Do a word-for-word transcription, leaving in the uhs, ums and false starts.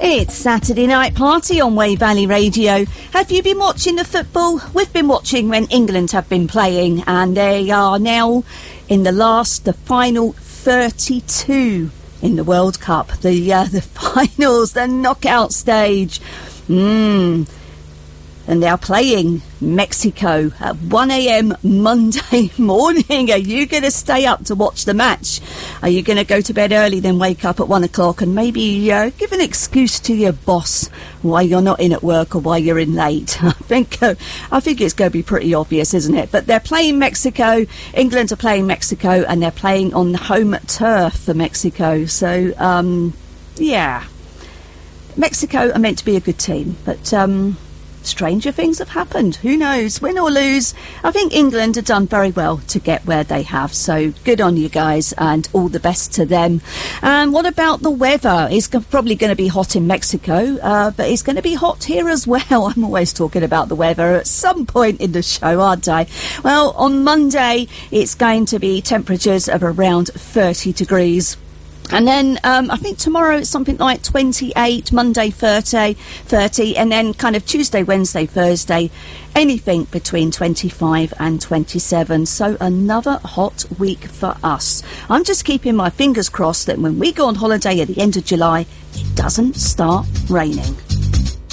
It's Saturday Night Party on Wave Valley Radio. Have you been watching the football? We've been watching when England have been playing, and they are now in the last, the final thirty-two in the World Cup. The uh, the finals, the knockout stage. Mmm. And they're playing Mexico at one a.m. Monday morning. Are you going to stay up to watch the match? Are you going to go to bed early, then wake up at one o'clock and maybe uh, give an excuse to your boss why you're not in at work or why you're in late? I think uh, I think it's going to be pretty obvious, isn't it? But they're playing Mexico. England are playing Mexico, and they're playing on home turf for Mexico. So, um, yeah. Mexico are meant to be a good team, but... Um, stranger things have happened. Who knows? Win or lose, I think England have done very well to get where they have. So good on you guys, and all the best to them. And what about the weather? It's probably going to be hot in Mexico, uh, but it's going to be hot here as well. I'm always talking about the weather at some point in the show, aren't I? Well, on Monday, it's going to be temperatures of around thirty degrees. And then um, I think tomorrow it's something like twenty-eight, Monday thirty, thirty, and then kind of Tuesday, Wednesday, Thursday, anything between twenty-five and twenty-seven. So another hot week for us. I'm just keeping my fingers crossed that when we go on holiday at the end of July, it doesn't start raining.